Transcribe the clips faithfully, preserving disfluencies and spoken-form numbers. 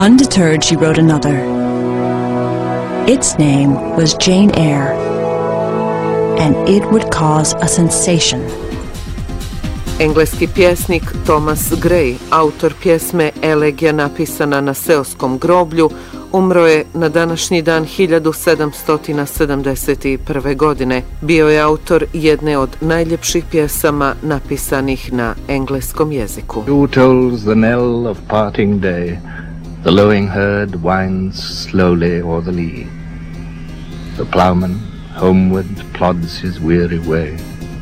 Undeterred, she wrote another. Its name was Jane Eyre, and it would cause a sensation. Engleski pjesnik Thomas Gray, autor pjesme Elegija napisana na seoskom groblju, umro je na današnji dan hiljadu sedamsto sedamdeset prve. godine. Bio je autor jedne od najljepših pjesama napisanih na engleskom jeziku. Who tolls the knell of parting day? The lowing herd winds slowly o'er the lea. The ploughman homeward plods his weary way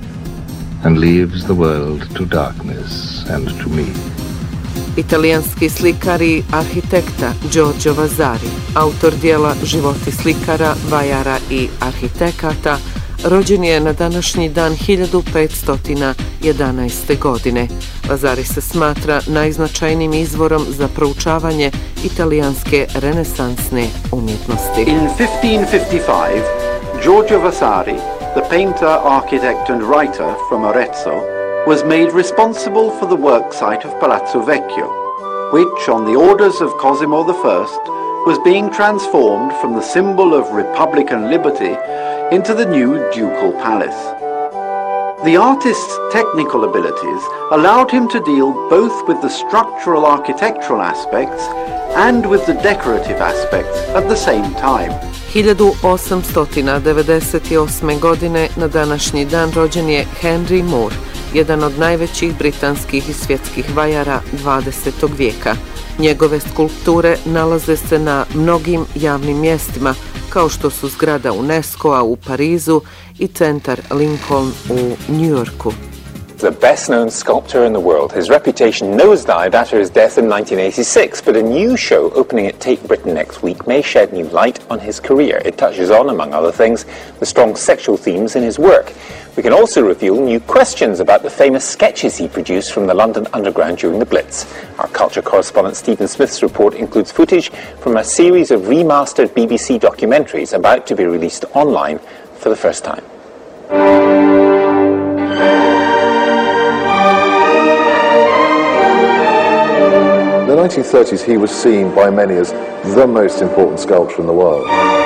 and leaves the world to darkness and to me. Italijanski slikar i arhitekta Giorgio Vasari, autor dijela Životi slikara, vajara i arhitekata, rođen je na današnji dan hiljadu petsto jedanaeste. godine. Vasari se smatra najznačajnijim izvorom za proučavanje italijanske renesansne umjetnosti. In fifteen fifty-five, Giorgio Vasari, the painter, architect and writer from Arezzo, was made responsible for the work site of Palazzo Vecchio, which, on the orders of Cosimo the First, was being transformed from the symbol of republican liberty into the new ducal palace. The artist's technical abilities allowed him to deal both with the structural architectural aspects and with the decorative aspects at the same time. hiljadu osamsto devedeset osme. godine na današnji dan rođen je Henry Moore, jedan od najvećih britanskih i svjetskih vajara dvadesetog vijeka. Njegove skulpture nalaze se na mnogim javnim mjestima, kao što su zgrada UNESCO-a u Parizu i centar Lincoln u Njujorku. The best-known sculptor in the world, his reputation nosedived after his death in nineteen eighty-six, but a new show opening at Tate Britain next week may shed new light on his career. It touches on, among other things, the strong sexual themes in his work. We can also reveal new questions about the famous sketches he produced from the London Underground during the Blitz. Our culture correspondent Stephen Smith's report includes footage from a series of remastered B B C documentaries about to be released online for the first time. In the nineteen thirties, he was seen by many as the most important sculptor in the world.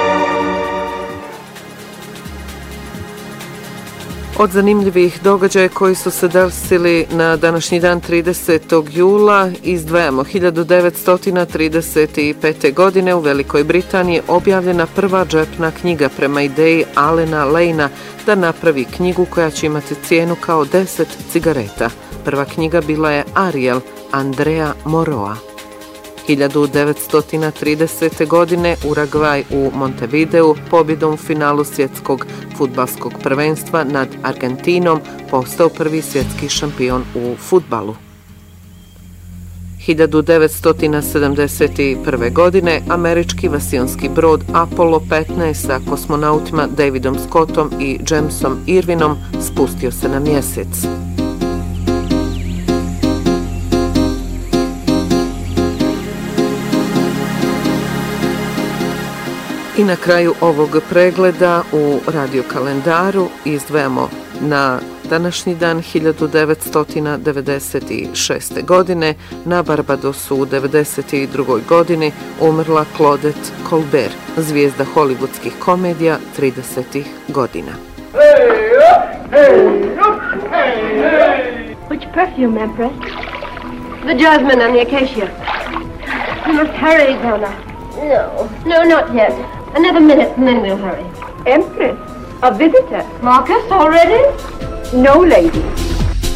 Od zanimljivih događaja koji su se desili na današnji dan tridesetog jula izdvajamo hiljadu devetsto trideset pete. godine u Velikoj Britaniji objavljena prva džepna knjiga prema ideji Alena Lejna da napravi knjigu koja će imati cijenu kao deset cigareta. Prva knjiga bila je Ariel Andrea Moroa. hiljadu devetsto tridesete. godine Urugvaj u Montevideu pobjedom u finalu svjetskog fudbalskog prvenstva nad Argentinom postao prvi svjetski šampion u fudbalu. hiljadu devetsto sedamdeset prve. godine američki vasionski brod Apollo petnaest sa kosmonautima Davidom Scottom i Jamesom Irvinom spustio se na mjesec. I na kraju ovog pregleda u radio kalendaru izdvajamo na današnji dan hiljadu devetsto devedeset šeste. godine na Barbadosu u devedeset drugoj. godini umrla Claudette Colbert, zvijezda hollywoodskih komedija tridesetih godina. Which perfume, Empress? The jasmine and the acacia. You must hurry, Donna. No. No, not yet. Another minute and then we'll hurry. Empress, a visitor. Marcus, already? No, lady.